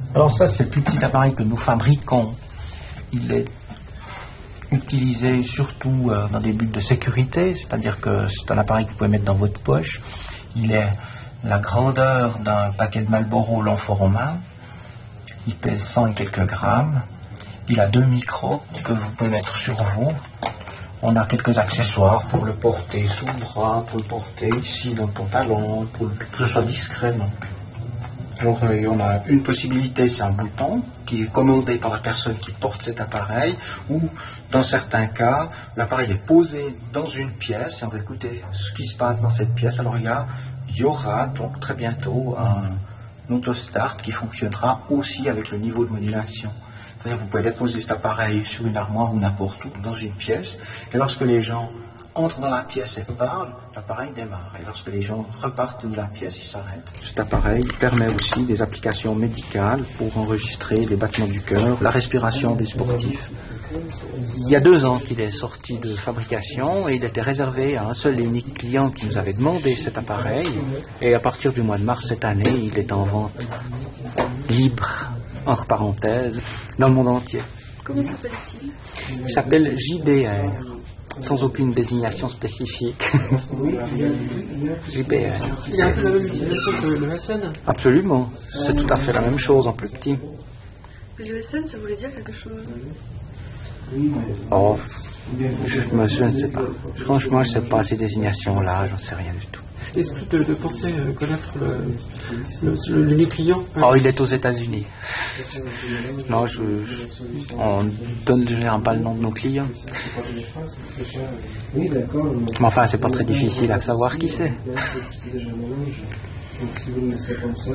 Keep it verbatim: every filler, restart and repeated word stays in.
Alors ça, c'est le plus petit appareil que nous fabriquons. Il est utilisé surtout euh, dans des buts de sécurité, c'est-à-dire que c'est un appareil que vous pouvez mettre dans votre poche. Il est la grandeur d'un paquet de Marlboro Lanforoma. Il pèse cent et quelques grammes. Il a deux micros que vous pouvez mettre sur vous. On a quelques accessoires pour le porter sous le bras, pour le porter ici dans le pantalon, pour que ce soit discret. Donc. Alors, euh, on a une possibilité, c'est un bouton qui est commandé par la personne qui porte cet appareil, ou dans certains cas, l'appareil est posé dans une pièce et on va écouter ce qui se passe dans cette pièce. Alors il y, a, il y aura donc très bientôt un autostart qui fonctionnera aussi avec le niveau de modulation. C'est-à-dire que vous pouvez déposer cet appareil sur une armoire ou n'importe où dans une pièce, et lorsque les gens entrent dans la pièce et parlent, l'appareil démarre. Et lorsque les gens repartent de la pièce, il s'arrête. Cet appareil permet aussi des applications médicales pour enregistrer les battements du cœur, la respiration des sportifs. Il y a deux ans qu'il est sorti de fabrication et il était réservé à un seul et unique client qui nous avait demandé cet appareil. Et à partir du mois de mars cette année, il est en vente libre, entre parenthèses, dans le monde entier. Comment s'appelle-t-il ? Il s'appelle J B R. Sans aucune désignation spécifique. J B R. Il y a un peu la même utilisation que le S N ? Absolument. C'est tout à fait la même chose en plus petit. Le S N, ça voulait dire quelque chose ? Oh, je, je ne sais pas. Franchement, je ne sais pas ces désignations-là, j'en sais rien du tout. Est-ce que de, de penser euh, connaître le, le, le, le client hein? Oh, il est aux États-Unis. Non, je, je, on donne généralement pas le nom de nos clients. Mais enfin, c'est pas très difficile à savoir qui c'est.